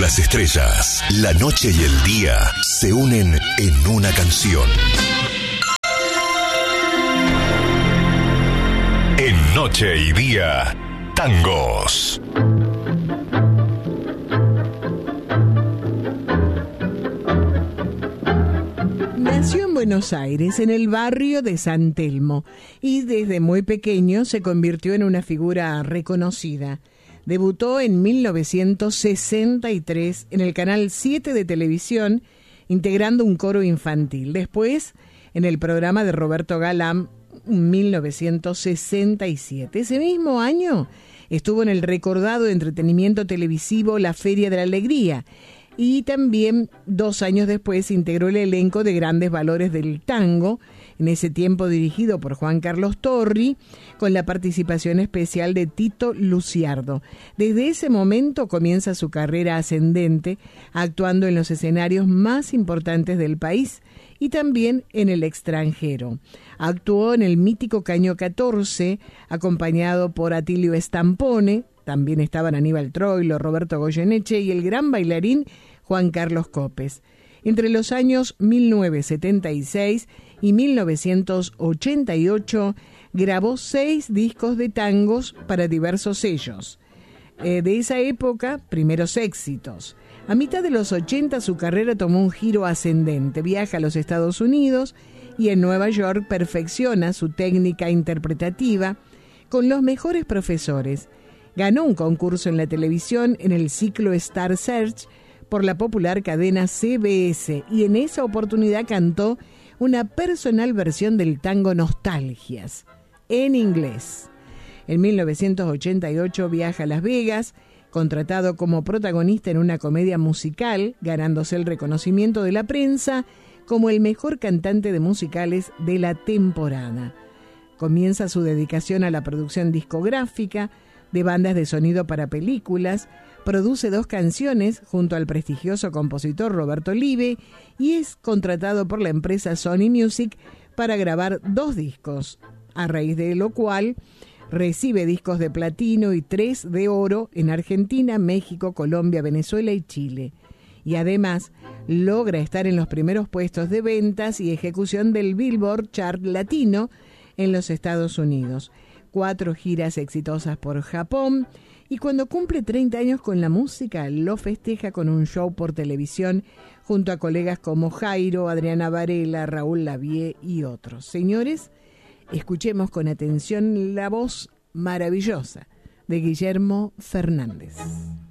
las estrellas, la noche y el día se unen en una canción. En Noche y Día, tangos. Nació en Buenos Aires, en el barrio de San Telmo, y desde muy pequeño se convirtió en una figura reconocida. Debutó en 1963 en el Canal 7 de televisión, integrando un coro infantil. Después, en el programa de Roberto Galán, en 1967. Ese mismo año estuvo en el recordado entretenimiento televisivo La Feria de la Alegría, y también 2 años después integró el elenco de Grandes Valores del Tango, en ese tiempo dirigido por Juan Carlos Torri, con la participación especial de Tito Luciardo. Desde ese momento comienza su carrera ascendente, actuando en los escenarios más importantes del país y también en el extranjero. Actuó en el mítico Caño 14, acompañado por Atilio Stampone. También estaban Aníbal Troilo, Roberto Goyeneche y el gran bailarín Juan Carlos Copes. Entre los años 1976 y 1988 grabó 6 discos de tangos para diversos sellos. De esa época, primeros éxitos. A mitad de los 80 su carrera tomó un giro ascendente. Viaja a los Estados Unidos y en Nueva York perfecciona su técnica interpretativa con los mejores profesores. Ganó un concurso en la televisión en el ciclo Star Search por la popular cadena CBS, y en esa oportunidad cantó una personal versión del tango Nostalgias, en inglés. En 1988 viaja a Las Vegas, contratado como protagonista en una comedia musical, ganándose el reconocimiento de la prensa como el mejor cantante de musicales de la temporada. Comienza su dedicación a la producción discográfica, de bandas de sonido para películas, produce 2 canciones junto al prestigioso compositor Roberto Live y es contratado por la empresa Sony Music para grabar 2 discos, a raíz de lo cual recibe discos de platino y 3 de oro en Argentina, México, Colombia, Venezuela y Chile. Y además logra estar en los primeros puestos de ventas y ejecución del Billboard Chart Latino en los Estados Unidos. 4 giras exitosas por Japón, y cuando cumple 30 años con la música, lo festeja con un show por televisión junto a colegas como Jairo, Adriana Varela, Raúl Lavie y otros. Señores, escuchemos con atención la voz maravillosa de Guillermo Fernández.